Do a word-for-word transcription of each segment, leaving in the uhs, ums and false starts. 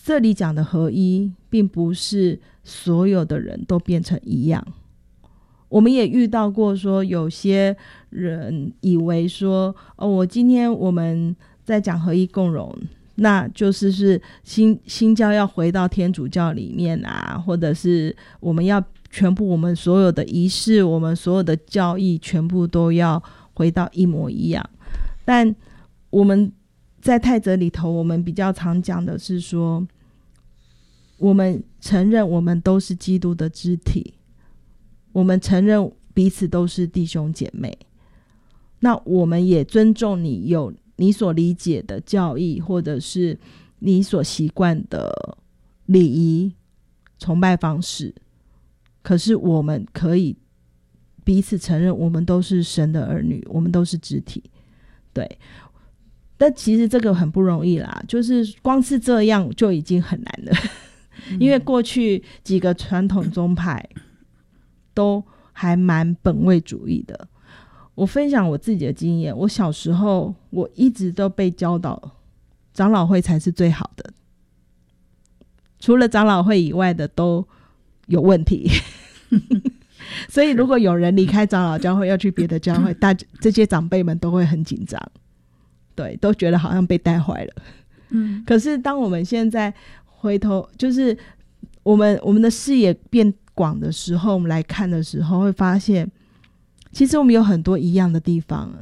这里讲的合一并不是所有的人都变成一样。我们也遇到过说有些人以为说哦，我今天我们在讲合一共融，那就是是新新教要回到天主教里面啊，或者是我们要全部我们所有的仪式，我们所有的教义全部都要回到一模一样。但我们在太哲里头，我们比较常讲的是说，我们承认我们都是基督的肢体，我们承认彼此都是弟兄姐妹，那我们也尊重你有你所理解的教义，或者是你所习惯的礼仪崇拜方式，可是我们可以彼此承认我们都是神的儿女，我们都是肢体。对，但其实这个很不容易啦，就是光是这样就已经很难了因为过去几个传统宗派都还蛮本位主义的。我分享我自己的经验，我小时候我一直都被教导长老会才是最好的，除了长老会以外的都有问题所以如果有人离开长老教会要去别的教会，大这些长辈们都会很紧张，对，都觉得好像被带坏了。嗯，可是当我们现在回头，就是我们我们的视野变广的时候，我们来看的时候会发现，其实我们有很多一样的地方。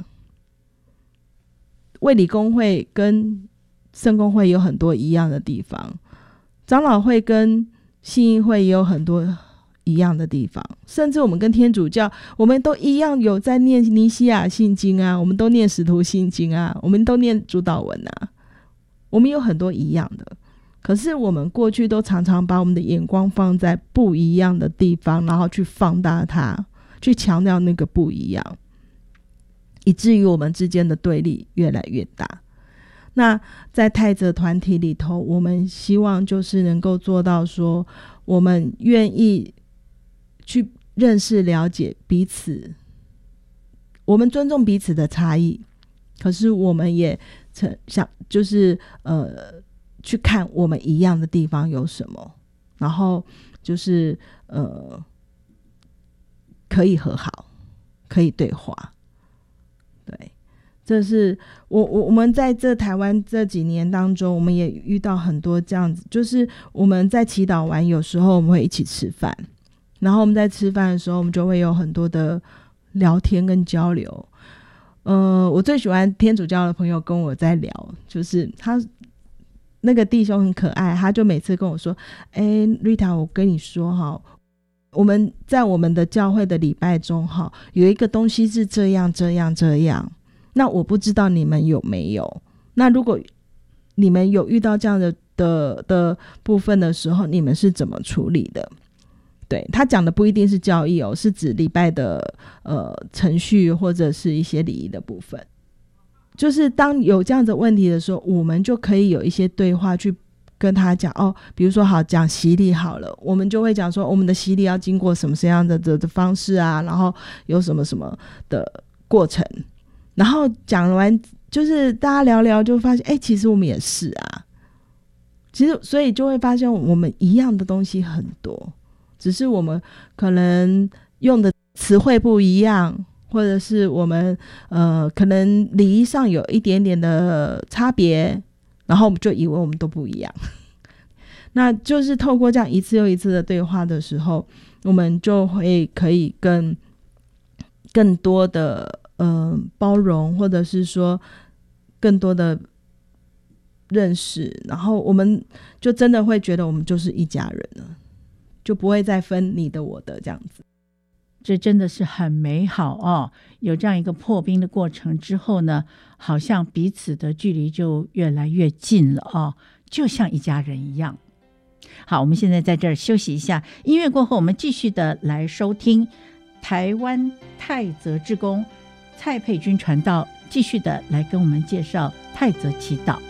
卫理公会跟圣公会有很多一样的地方，长老会跟信义会也有很多一样的地方，甚至我们跟天主教，我们都一样有在念尼西亚信经啊，我们都念使徒信经啊，我们都念主祷文啊，我们有很多一样的。可是我们过去都常常把我们的眼光放在不一样的地方，然后去放大它，去强调那个不一样，以至于我们之间的对立越来越大。那在太哲团体里头，我们希望就是能够做到说，我们愿意去认识了解彼此，我们尊重彼此的差异，可是我们也想就是呃去看我们一样的地方有什么，然后就是呃可以和好，可以对话。对，这是我我我们在这台湾这几年当中，我们也遇到很多这样子，就是我们在祈祷完，有时候我们会一起吃饭，然后我们在吃饭的时候，我们就会有很多的聊天跟交流。呃，我最喜欢天主教的朋友跟我在聊，就是他那个弟兄很可爱，他就每次跟我说：“哎 ，Rita， 我跟你说哈，我们在我们的教会的礼拜中哈，有一个东西是这样这样这样，那我不知道你们有没有？那如果你们有遇到这样的的的部分的时候，你们是怎么处理的？”对，他讲的不一定是教义哦，是指礼拜的呃程序或者是一些礼仪的部分。就是当有这样的问题的时候，我们就可以有一些对话去跟他讲哦，比如说好讲洗礼好了，我们就会讲说我们的洗礼要经过什么什么样的 的, 的方式啊，然后有什么什么的过程，然后讲完就是大家聊聊就发现，哎，其实我们也是啊，其实所以就会发现我们一样的东西很多，只是我们可能用的词汇不一样，或者是我们呃可能礼仪上有一点点的差别，然后我们就以为我们都不一样那就是透过这样一次又一次的对话的时候，我们就会可以更更多的呃包容，或者是说更多的认识，然后我们就真的会觉得我们就是一家人了，就不会再分你的我的这样子。 这真的是很美好哦！有这样一个破冰的过程之后呢，好像彼此的距离就越来越近了哦，就像一家人一样。好，我们现在在这儿休息一下，音乐过后我们继续的来收听台湾太哲志工蔡佩君传道继续的来跟我们介绍太哲祈祷。